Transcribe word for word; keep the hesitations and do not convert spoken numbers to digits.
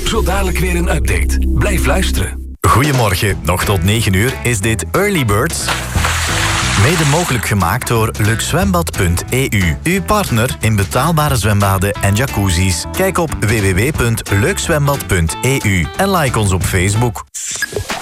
Zo dadelijk weer een update. Blijf luisteren. Goedemorgen, nog tot negen uur is dit Early Birds. Mede mogelijk gemaakt door luxzwembad punt e u. Uw partner in betaalbare zwembaden en jacuzzis. Kijk op w w w punt luxzwembad punt e u en like ons op Facebook.